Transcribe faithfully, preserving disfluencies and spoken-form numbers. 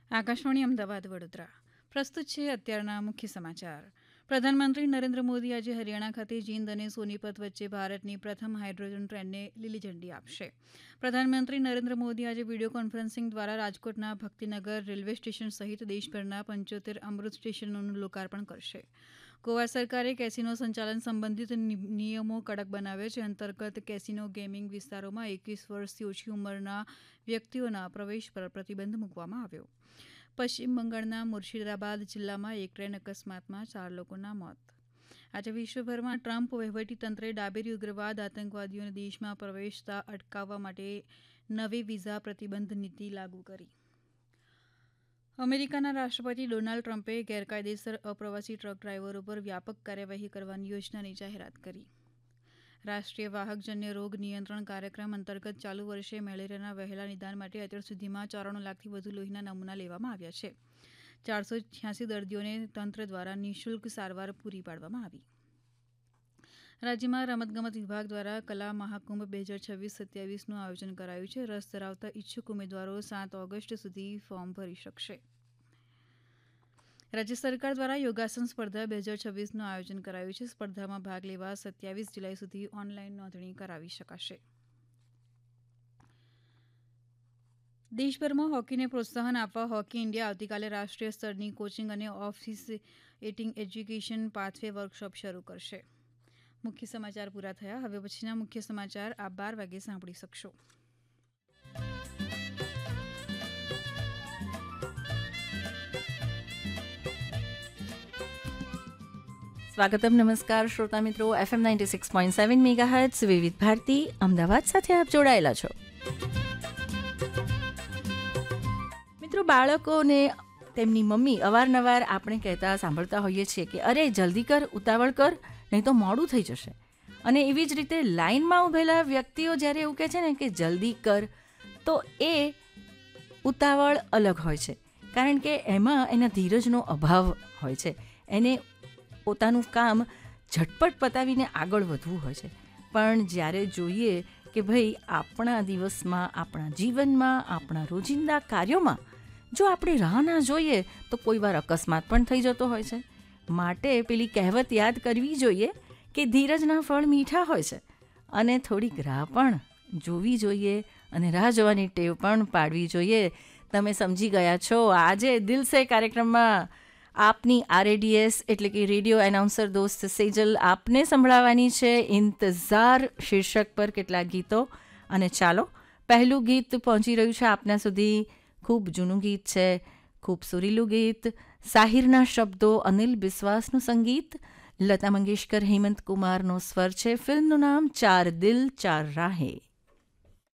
આકાશવાણી અમદાવાદ વડોદરા પ્રસ્તુત છે અત્યારના મુખ્ય સમાચાર. પ્રધાનમંત્રી નરેન્દ્ર મોદી આજે હરિયાણા ખાતે જીંદ અને સોનીપત વચ્ચે ભારતની પ્રથમ હાઇડ્રોજન ટ્રેનને લીલી ઝંડી આપશે. પ્રધાનમંત્રી નરેન્દ્ર મોદી આજે વિડીયો કોન્ફરન્સિંગ દ્વારા રાજકોટના ભક્તિનગર રેલવે સ્ટેશન સહિત દેશભરના પંચોતેર અમૃત સ્ટેશનોનું લોકાર્પણ કરશે. ગોવા સરકારે કેસિનો સંચાલન સંબંધિત નિયમો કડક બનાવ્યા છે. અંતર્ગત કેસિનો ગેમિંગ વિસ્તારોમાં એકવીસ વર્ષથી ઓછી ઉંમરના વ્યક્તિઓના પ્રવેશ પર પ્રતિબંધ મૂકવામાં આવ્યો. પશ્ચિમ બંગાળના મુર્શિદાબાદ જિલ્લામાં એક ટ્રેન અકસ્માતમાં ચાર લોકોના મોત. આજે વિશ્વભરમાં ટ્રમ્પ વહીવટીતંત્રે ડાબેરી ઉગ્રવાદ આતંકવાદીઓને દેશમાં પ્રવેશતા અટકાવવા માટે નવી વિઝા પ્રતિબંધ નીતિ લાગુ કરી. અમેરિકાના રાષ્ટ્રપતિ ડોનાલ્ડ ટ્રમ્પે ગેરકાયદેસર અપ્રવાસી ટ્રક ડ્રાઈવરો પર વ્યાપક કાર્યવાહી કરવાની યોજનાની જાહેરાત કરી. રાષ્ટ્રીય વાહકજન્ય રોગ નિયંત્રણ કાર્યક્રમ અંતર્ગત ચાલુ વર્ષે મેલેરિયાના વહેલા નિદાન માટે અત્યાર સુધીમાં ચોરાણું લાખથી વધુ લોહીના નમૂના લેવામાં આવ્યા છે. ચારસો છ્યાસી દર્દીઓને તંત્ર દ્વારા નિઃશુલ્ક સારવાર પૂરી પાડવામાં આવી. રાજ્યમાં રમતગમત વિભાગ દ્વારા કલા મહાકુંભ બે હજાર છવ્વીસ સત્યાવીસનું આયોજન કરાયું છે. રસ ધરાવતા ઇચ્છુક ઉમેદવારો સાત ઓગસ્ટ સુધી ફોર્મ ભરી શકશે. રાજ્ય સરકાર દ્વારા યોગાસન સ્પર્ધા બે હજાર છવ્વીસનું આયોજન કરાયું છે. સ્પર્ધામાં ભાગ લેવા સત્યાવીસ જુલાઈ સુધી ઓનલાઈન નોંધણી કરાવી શકાશે. દેશભરમાં હોકીને પ્રોત્સાહન આપવા હોકી ઇન્ડિયા આવતીકાલે રાષ્ટ્રીય સ્તરની કોચિંગ અને ઓફિસિએટિંગ એજ્યુકેશન પાથવે વર્કશોપ શરૂ કરશે. મુખ્ય સમાચાર પૂરા થયા. હવે પછીના મુખ્ય સમાચાર આપ બાર વાગે સાંભળી શકશો. સ્વાગતમ નમસ્કાર શ્રોતા મિત્રો. FM ninety six point seven megahertz વિવિધ ભારતી અમદાવાદ સાથે આપ જોડાયેલા છો. મિત્રો, બાળકોને તેમની મમ્મી અવારનવાર આપણે કહેતા સાંભળતા હોઈએ છીએ કે અરે જલ્દી કર, ઉતાવળ કર, નહીં તો મોડું થઈ જશે. અને એવી જ રીતે લાઇનમાં ઊભેલા વ્યક્તિઓ જ્યારે એવું કહે છે ને કે જલ્દી કર, તો એ ઉતાવળ અલગ હોય છે. કારણ કે એમાં એના ધીરજનો અભાવ હોય છે. એને પોતાનું કામ ઝટપટ પતાવીને આગળ વધવું હોય છે. પણ જ્યારે જોઈએ કે ભાઈ આપણા દિવસમાં, આપણા જીવનમાં, આપણા રોજિંદા કાર્યોમાં જો આપણે રાહ ના જોઈએ તો કોઈ વાર અકસ્માત પણ થઈ જતો હોય છે. માટે પેલી કહેવત યાદ કરવી જોઈએ કે ધીરજના ફળ મીઠા હોય છે. અને થોડીક રાહ પણ જોવી જોઈએ અને રાહ જોવાની ટેવ પણ પાડવી જોઈએ. તમે સમજી ગયા છો. આજે દિલ સે કાર્યક્રમમાં આપની આરએડીએસ એટલે કે રેડિયો એનાઉન્સર દોસ્ત સેજલ આપને સંભળાવવાની છે ઇંતઝાર શીર્ષક પર કેટલાક ગીતો. અને ચાલો, પહેલું ગીત પહોંચી રહ્યું છે આપના સુધી. ખૂબ જૂનું ગીત છે, ખૂબ સુરીલું ગીત. સાહિરના શબ્દો, અનિલ બિસ્વાસનું સંગીત, લતા મંગેશકર, હેમંત કુમારનો સ્વર છે. ફિલ્મનું નામ ચાર દિલ ચાર રાહે.